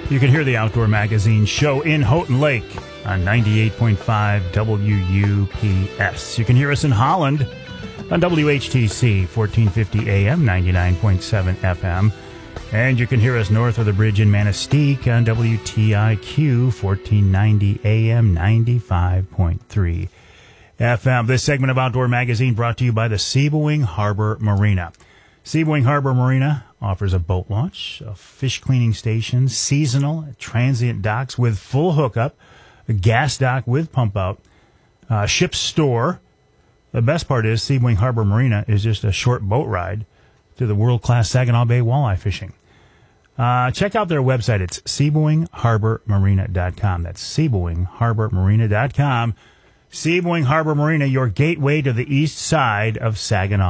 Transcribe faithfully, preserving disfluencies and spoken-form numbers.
You can hear the Outdoor Magazine show in Houghton Lake on ninety-eight point five W U P S. You can hear us in Holland on W H T C fourteen fifty A M, ninety-nine point seven F M. And you can hear us north of the bridge in Manistee on W T I Q fourteen ninety A M, ninety-five point three F M. This segment of Outdoor Magazine brought to you by the Sebowing Harbor Marina. Sebowing Harbor Marina offers a boat launch, a fish cleaning station, seasonal, transient docks with full hookup, a gas dock with pump out, uh, ship store. The best part is Sebowing Harbor Marina is just a short boat ride to the world-class Saginaw Bay walleye fishing. Uh, check out their website. It's sebowing harbor marina dot com. That's sebowing harbor marina dot com. Sebowing Harbor Marina, your gateway to the east side of Saginaw